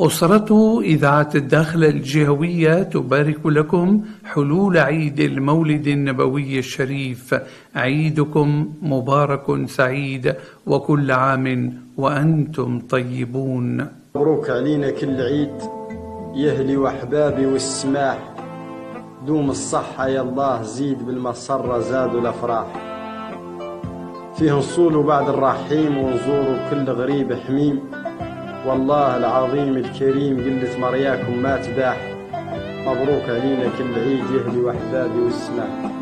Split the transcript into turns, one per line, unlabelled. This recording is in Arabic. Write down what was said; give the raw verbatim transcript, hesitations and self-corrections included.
أسرة إذاعة الداخلة الجهوية تبارك لكم حلول عيد المولد النبوي الشريف. عيدكم مبارك سعيد، وكل عام وأنتم طيبون.
مبروك علينا كل عيد يا أهلي وأحبابي والسماح، دوم الصحة يا الله، زيد بالمسرة زادوا الأفراح، فيه نصولوا بعد الرحيم ونزوروا كل غريب حميم، والله العظيم الكريم قلة مرياكم ما تباح. مبروك علينا كل عيد يا أهلي وأحبابي والسماح.